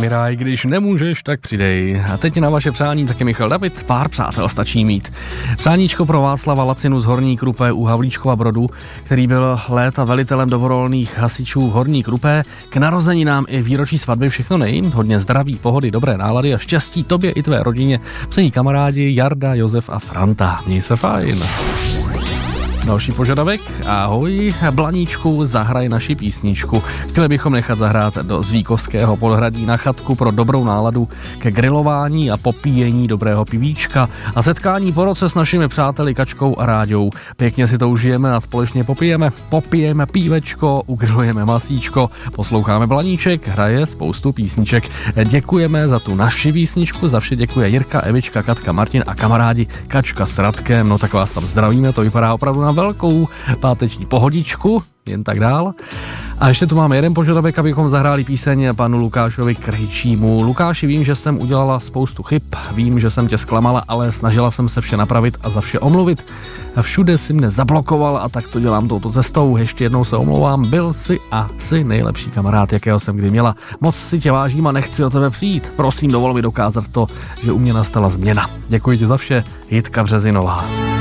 Miraj, když nemůžeš, tak přidej. A teď na vaše přání taky Michal David, pár přátel stačí mít. Přáníčko pro Václava Lacinu z Horní Krupé u Havlíčkova Brodu, který byl léta velitelem dobrovolných hasičů v Horní Krupé. K narozeninám i výročí svatby všechno hodně zdraví, pohody, dobré nálady a štěstí tobě i tvé rodině. Psaní kamarádi Jarda, Josef a Franta. Měj se fajn. Další požadavek. Ahoj, Blaníčku, zahraj naši písničku. Chtěli bychom nechat zahrát do Zvíkovského podhradí na chatku pro dobrou náladu ke grilování a popíjení dobrého pivíčka a setkání po roce s našimi přáteli Kačkou a Ráďou. Pěkně si to užijeme a společně popijeme pívečko, ugrilujeme masíčko, posloucháme Blaníček, hraje spoustu písniček. Děkujeme za tu naši písničku, za vše děkuje Jirka, Evička, Katka, Martin a kamarádi Kačka s Radkem. No tak vás tam zdravíme, to vypadá opravdu na velkou páteční pohodičku, jen tak dál. A ještě tu máme jeden požadavek, abychom zahráli píseň panu Lukášovi Krejčímu. Lukáši, vím, že jsem udělala spoustu chyb, vím, že jsem tě zklamala, ale snažila jsem se vše napravit a za vše omluvit. A všude si mne zablokoval a tak to dělám touto cestou. Ještě jednou se omlouvám, byl jsi a jsi nejlepší kamarád, jakého jsem kdy měla. Moc si tě vážím a nechci o tebe přijít. Prosím, dovol mi dokázat to, že u mě nastala změna. Děkuji ti za vše, Jitka Březinová.